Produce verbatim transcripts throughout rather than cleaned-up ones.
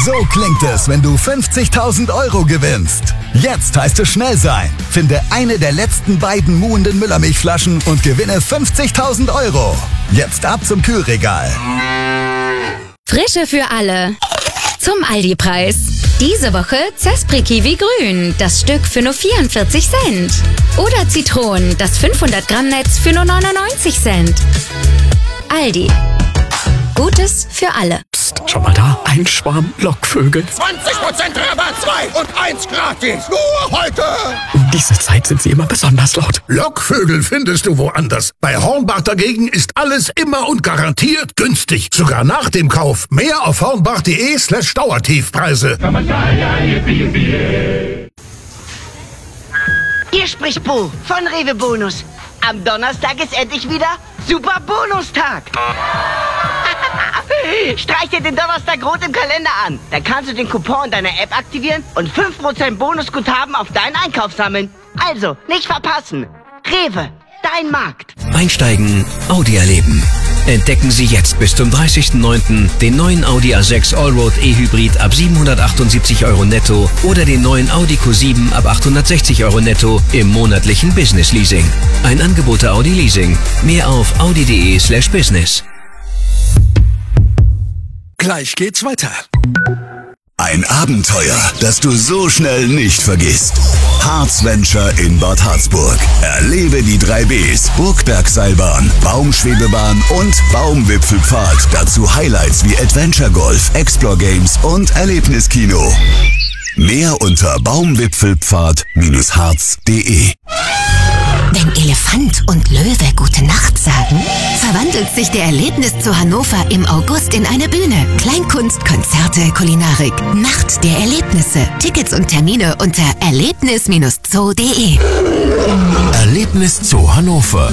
So klingt es, wenn du fünfzigtausend Euro gewinnst. Jetzt heißt es schnell sein. Finde eine der letzten beiden muhenden Müllermilchflaschen und gewinne fünfzigtausend Euro. Jetzt ab zum Kühlregal. Frische für alle. Zum Aldi-Preis. Diese Woche Zespri Kiwi Grün, das Stück für nur vierundvierzig Cent. Oder Zitronen, das fünfhundert Gramm Netz für nur neunundneunzig Cent. Aldi. Gutes für alle. Psst, schau mal da, ein Schwarm Lockvögel. zwanzig Prozent Rabatt, zwei und eins gratis. Nur heute. Um diese Zeit sind sie immer besonders laut. Lockvögel findest du woanders. Bei Hornbach dagegen ist alles immer und garantiert günstig. Sogar nach dem Kauf. Mehr auf hornbach.de slash Dauertiefpreise. Hier spricht Bo von Rewe Bonus. Am Donnerstag ist endlich wieder Super Bonustag. Streich dir den Donnerstag rot im Kalender an. Dann kannst du den Coupon in deiner App aktivieren und fünf Prozent Bonusguthaben auf deinen Einkauf sammeln. Also, nicht verpassen. Rewe, dein Markt. Einsteigen, Audi erleben. Entdecken Sie jetzt bis zum dreißigsten neunten den neuen Audi A sechs Allroad E-Hybrid ab siebenhundertachtundsiebzig Euro netto oder den neuen Audi Q sieben ab achthundertsechzig Euro netto im monatlichen Business Leasing. Ein Angebot der Audi Leasing. Mehr auf audi.de slash business. Gleich geht's weiter. Ein Abenteuer, das du so schnell nicht vergisst. Harzventure in Bad Harzburg. Erlebe die drei Bs, Burgbergseilbahn, Baumschwebebahn und Baumwipfelpfad. Dazu Highlights wie Adventure Golf, Explore Games und Erlebniskino. Mehr unter baumwipfelpfad harz punkt de. Wenn Elefant und Löwe gute Nacht sagen, verwandelt sich der Erlebniszoo Hannover im August in eine Bühne. Kleinkunst, Konzerte, Kulinarik. Nacht der Erlebnisse. Tickets und Termine unter erlebnis zoo punkt de. Erlebniszoo Hannover.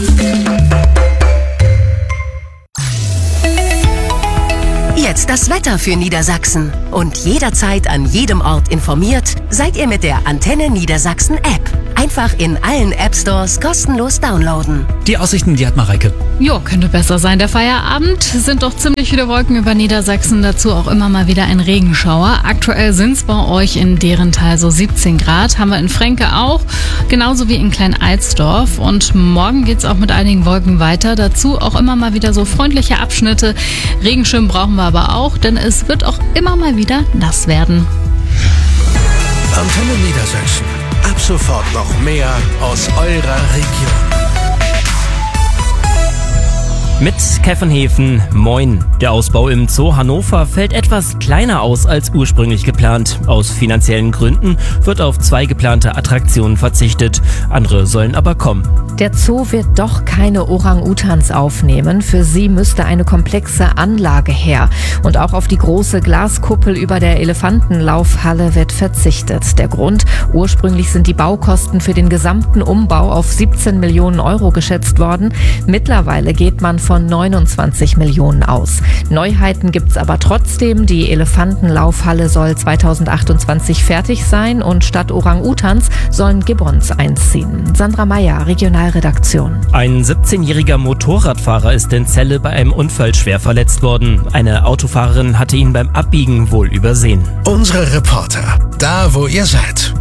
Jetzt das Wetter für Niedersachsen. Und jederzeit an jedem Ort informiert, seid ihr mit der Antenne Niedersachsen App. Einfach in allen App-Stores kostenlos downloaden. Die Aussichten, die hat Mareike. Jo, könnte besser sein. Der Feierabend sind doch ziemlich viele Wolken über Niedersachsen. Dazu auch immer mal wieder ein Regenschauer. Aktuell sind es bei euch in Dehrenthal so siebzehn Grad. Haben wir in Fränke auch. Genauso wie in Klein-Alsdorf. Und morgen geht es auch mit einigen Wolken weiter. Dazu auch immer mal wieder so freundliche Abschnitte. Regenschirm brauchen wir aber auch, denn es wird auch immer mal wieder nass werden. Antenne Niedersachsen. Ab sofort noch mehr aus eurer Region. Mit Käffenhäfen, moin. Der Ausbau im Zoo Hannover fällt etwas kleiner aus als ursprünglich geplant. Aus finanziellen Gründen wird auf zwei geplante Attraktionen verzichtet. Andere sollen aber kommen. Der Zoo wird doch keine Orang-Utans aufnehmen. Für sie müsste eine komplexe Anlage her. Und auch auf die große Glaskuppel über der Elefantenlaufhalle wird verzichtet. Der Grund: ursprünglich sind die Baukosten für den gesamten Umbau auf siebzehn Millionen Euro geschätzt worden. Mittlerweile geht man von neunundzwanzig Millionen aus. Neuheiten gibt's aber trotzdem. Die Elefantenlaufhalle soll zweitausendachtundzwanzig fertig sein und statt Orang-Utans sollen Gibbons einziehen. Sandra Meyer, Regionalredaktion. Ein siebzehnjähriger Motorradfahrer ist in Celle bei einem Unfall schwer verletzt worden. Eine Autofahrerin hatte ihn beim Abbiegen wohl übersehen. Unsere Reporter, da wo ihr seid.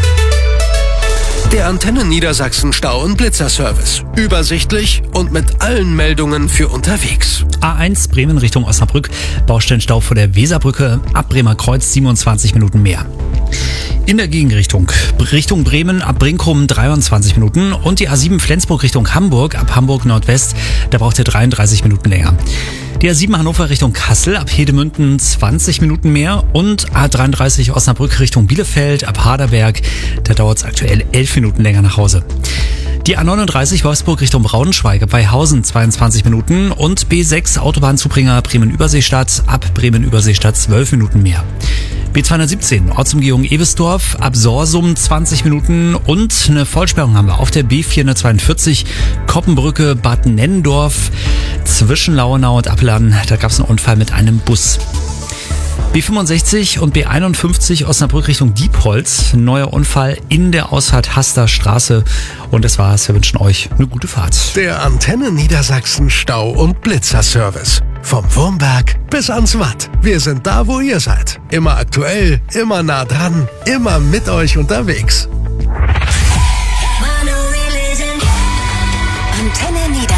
Der Antenne Niedersachsen Stau- und Blitzerservice. Übersichtlich und mit allen Meldungen für unterwegs. A eins Bremen Richtung Osnabrück. Baustellenstau vor der Weserbrücke. Ab Bremer Kreuz siebenundzwanzig Minuten mehr. In der Gegenrichtung. Richtung Bremen ab Brinkum dreiundzwanzig Minuten. Und die A sieben Flensburg Richtung Hamburg ab Hamburg Nordwest. Da braucht ihr dreiunddreißig Minuten länger. Die A sieben Hannover Richtung Kassel ab Hedemünden zwanzig Minuten mehr und A dreiunddreißig Osnabrück Richtung Bielefeld ab Harderberg, da dauert es aktuell elf Minuten länger nach Hause. Die A neununddreißig Wolfsburg Richtung Braunschweig bei Hausen zweiundzwanzig Minuten und B sechs Autobahnzubringer Bremen-Überseestadt ab Bremen-Überseestadt zwölf Minuten mehr. B zweihundertsiebzehn Ortsumgehung Ebesdorf ab Sorsum zwanzig Minuten und eine Vollsperrung haben wir auf der B vierhundertzweiundvierzig Koppenbrücke Bad Nennendorf zwischen Lauenau und Appelern. Da gab es einen Unfall mit einem Bus. B fünfundsechzig und B einundfünfzig Osnabrück Richtung Diepholz. Neuer Unfall in der Ausfahrt Haster Straße. Und das war's. Wir wünschen euch eine gute Fahrt. Der Antenne Niedersachsen Stau- und Blitzerservice. Vom Wurmberg bis ans Watt. Wir sind da, wo ihr seid. Immer aktuell, immer nah dran, immer mit euch unterwegs. Antenne Niedersachsen.